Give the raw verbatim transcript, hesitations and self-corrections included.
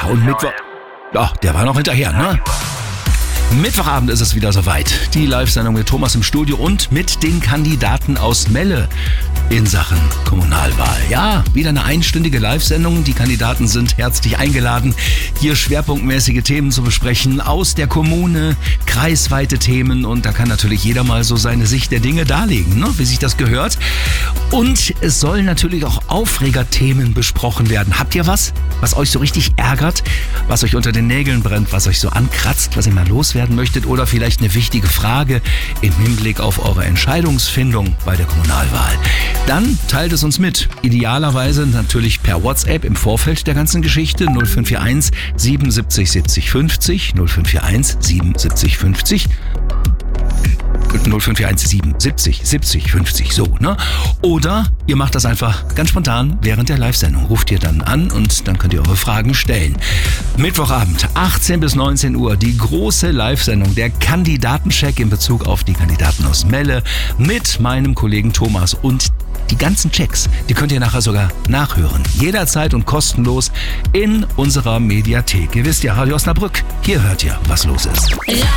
und Mittwoch... Ach, der war noch hinterher, ne? Mittwochabend ist es wieder soweit. Die Live-Sendung mit Thomas im Studio und mit den Kandidaten aus Melle in Sachen Kommunalwahl. Ja, wieder eine einstündige Live-Sendung. Die Kandidaten sind herzlich eingeladen, hier schwerpunktmäßige Themen zu besprechen aus der Kommune, kreisweite Themen, und da kann natürlich jeder mal so seine Sicht der Dinge darlegen, ne? Wie sich das gehört. Und es sollen natürlich auch Aufregerthemen besprochen werden. Habt ihr was, was euch so richtig ärgert, was euch unter den Nägeln brennt, was euch so ankratzt, was ihr mal loswerden möchtet, oder vielleicht eine wichtige Frage im Hinblick auf eure Entscheidungsfindung bei der Kommunalwahl? Dann teilt es uns mit. Idealerweise natürlich per WhatsApp im Vorfeld der ganzen Geschichte. null fünf vier eins siebenundsiebzig siebzig fünfzig, null fünf vier eins siebenundsiebzig fünfzig. null fünf vier eins siebenundsiebzig siebzig fünfzig, so, ne? Oder ihr macht das einfach ganz spontan während der Live-Sendung. Ruft ihr dann an und dann könnt ihr eure Fragen stellen. Mittwochabend, achtzehn bis neunzehn Uhr, die große Live-Sendung, der Kandidatencheck in Bezug auf die Kandidaten aus Melle mit meinem Kollegen Thomas. Und die ganzen Checks, die könnt ihr nachher sogar nachhören. Jederzeit und kostenlos in unserer Mediathek. Ihr wisst ja, Radio Osnabrück, hier hört ihr, was los ist.